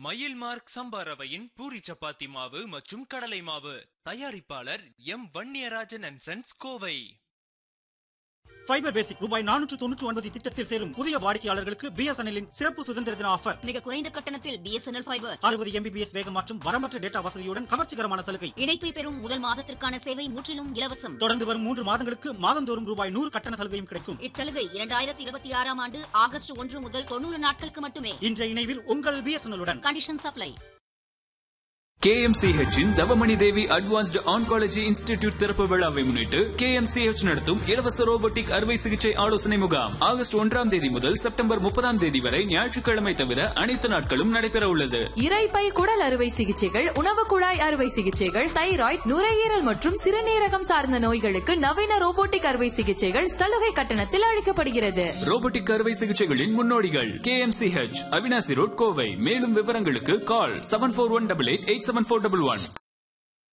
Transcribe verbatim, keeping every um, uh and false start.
மயில் மார்க் சம்பா ரவையின் பூரி சப்பாத்தி மாவு மற்றும் கடலை மாவு. தயாரிப்பாளர் M Vanniyarajan and sons, Kovai. Fibre பேசிக் ரூபாய் நானூற்று தொன்னூற்று ஒன்பது திட்டத்தில் சேரும் புதிய வாடிக்கையாளர்களுக்கு பிஎஸ்என்எல்லின் சிறப்பு சுதந்திர தின ஆஃபர். மிக குறைந்த கட்டணத்தில் பிஎஸ்என்எல் ஃபைபர் அறுபது எம்பிபிஎஸ் வேகம் மற்றும் வரம்பற்ற டேட்டா வசதியுடன் கவர்ச்சிகரமான சலுகை. இணைப்பை பெறும் முதல் மாதத்திற்கான சேவை முற்றிலும் இலவசம். தொடர்ந்து வரும் மூன்று மாதங்களுக்கு மாதந்தோறும் ரூபாய் நூறு கட்டண சலுகையும் கிடைக்கும். இச்சலுகை இரண்டாயிரத்தி இருபத்தி ஆறாம் ஆண்டு ஆகஸ்ட் ஒன்று முதல் தொண்ணூறு நாட்களுக்கு மட்டுமே. இன்றைய இணைவில் உங்கள் பிஎஸ்என்எல்லுடன். Condition supply. K M C H இன் தவமணி தேவி அட்வான்ஸ்டு ஆன்காலஜி இன்ஸ்டிடியூட் திறப்பு விழாவை முன்னிட்டு K M C H நடத்தும் இலவச ரோபோட்டிக் அறுவை சிகிச்சை ஆலோசனை முகாம் ஆகஸ்ட் ஒன்றாம் தேதி முதல் செப்டம்பர் முப்பதாம் தேதி வரை ஞாயிற்றுக்கிழமை தவிர அனைத்து நாட்களும் நடைபெற உள்ளது. இரைப்பை குடல் அறுவை சிகிச்சைகள், உணவு குழாய் அறுவை சிகிச்சைகள், தைராய்டு, நுரையீரல் மற்றும் சிறுநீரகம் சார்ந்த நோய்களுக்கு நவீன ரோபோட்டிக் அறுவை சிகிச்சைகள் சலுகை கட்டணத்தில் அளிக்கப்படுகிறது. ரோபோட்டிக் அறுவை சிகிச்சைகளின் முன்னோடிகள் K M C H, Avinashi road, Kovai. மேலும் விவரங்களுக்கு கால் seven four one eight eight seven four one one.